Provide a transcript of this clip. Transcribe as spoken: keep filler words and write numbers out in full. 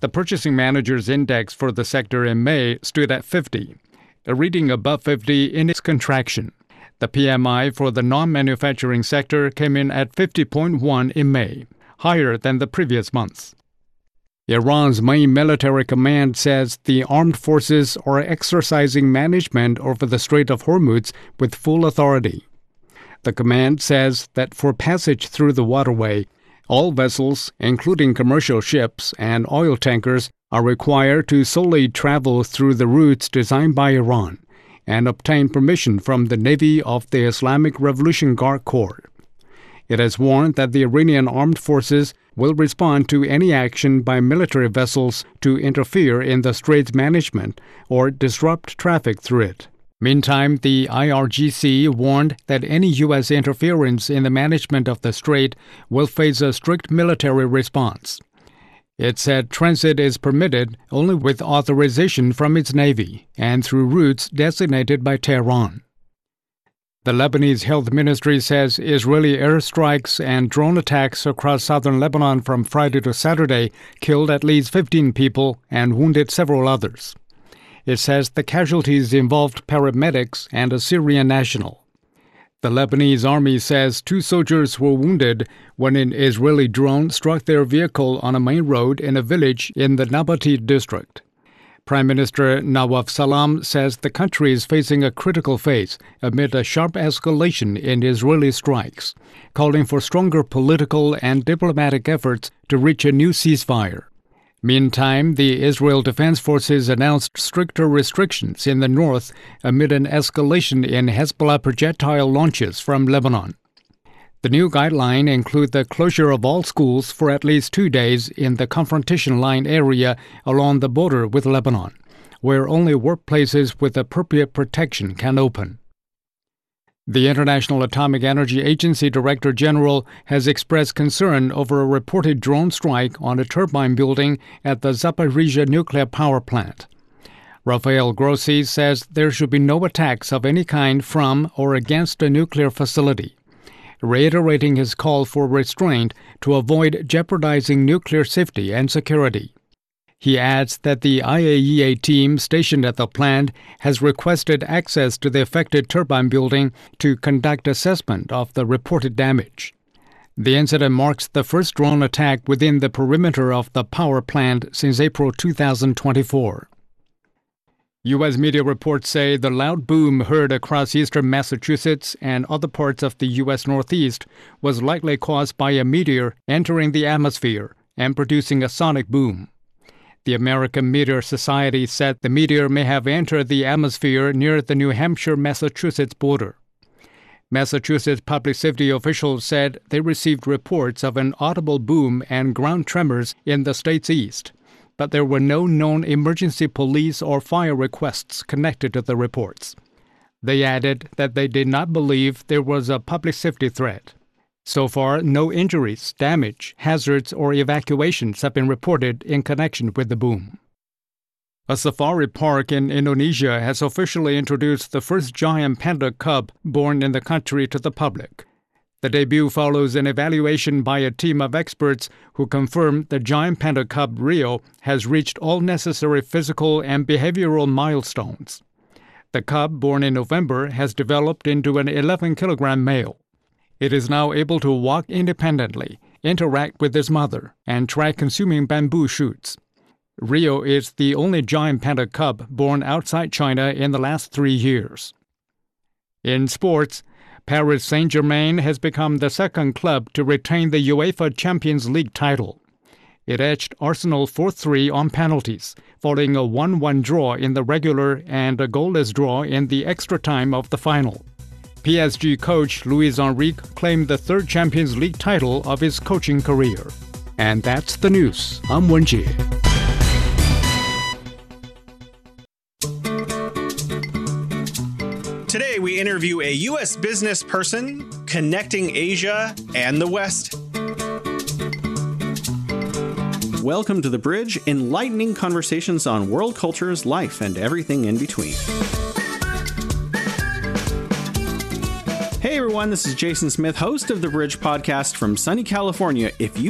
The Purchasing Managers' Index for the sector in May stood at fifty, a reading above fifty in its contraction. The P M I for the non-manufacturing sector came in at fifty point one in May, higher than the previous months. Iran's main military command says the armed forces are exercising management over the Strait of Hormuz with full authority. The command says that for passage through the waterway, all vessels, including commercial ships and oil tankers, are required to solely travel through the routes designed by Iran and obtain permission from the Navy of the Islamic Revolution Guard Corps. It has warned that the Iranian armed forces will respond to any action by military vessels to interfere in the strait's management or disrupt traffic through it. Meantime, the I R G C warned that any U S interference in the management of the strait will face a strict military response. It said transit is permitted only with authorization from its navy and through routes designated by Tehran. The Lebanese Health Ministry says Israeli airstrikes and drone attacks across southern Lebanon from Friday to Saturday killed at least fifteen people and wounded several others. It says the casualties involved paramedics and a Syrian national. The Lebanese army says two soldiers were wounded when an Israeli drone struck their vehicle on a main road in a village in the Nabati district. Prime Minister Nawaf Salam says the country is facing a critical phase amid a sharp escalation in Israeli strikes, calling for stronger political and diplomatic efforts to reach a new ceasefire. Meantime, the Israel Defense Forces announced stricter restrictions in the north amid an escalation in Hezbollah projectile launches from Lebanon. The new guidelines include the closure of all schools for at least two days in the confrontation line area along the border with Lebanon, where only workplaces with appropriate protection can open. The International Atomic Energy Agency Director General has expressed concern over a reported drone strike on a turbine building at the Zaporizhzhia nuclear power plant. Rafael Grossi says there should be no attacks of any kind from or against a nuclear facility, reiterating his call for restraint to avoid jeopardizing nuclear safety and security. He adds that the I A E A team stationed at the plant has requested access to the affected turbine building to conduct assessment of the reported damage. The incident marks the first drone attack within the perimeter of the power plant since April two thousand twenty-four. U S media reports say the loud boom heard across eastern Massachusetts and other parts of the U S Northeast was likely caused by a meteor entering the atmosphere and producing a sonic boom. The American Meteor Society said the meteor may have entered the atmosphere near the New Hampshire-Massachusetts border. Massachusetts public safety officials said they received reports of an audible boom and ground tremors in the state's east, but there were no known emergency police or fire requests connected to the reports. They added that they did not believe there was a public safety threat. So far, no injuries, damage, hazards, or evacuations have been reported in connection with the boom. A safari park in Indonesia has officially introduced the first giant panda cub born in the country to the public. The debut follows an evaluation by a team of experts who confirmed the giant panda cub Rio has reached all necessary physical and behavioral milestones. The cub, born in November, has developed into an eleven kilogram male. It is now able to walk independently, interact with his mother, and try consuming bamboo shoots. Rio is the only giant panda cub born outside China in the last three years. In sports, Paris Saint-Germain has become the second club to retain the UEFA Champions League title. It edged Arsenal four three on penalties, following a one one draw in the regular and a goalless draw in the extra time of the final. P S G coach Luis Enrique claimed the third Champions League title of his coaching career. And that's the news. I'm Wenjie. Today we interview a U S business person connecting Asia and the West. Welcome to The Bridge, enlightening conversations on world cultures, life, and everything in between. Hey everyone, this is Jason Smith, host of The Bridge podcast from sunny California. If you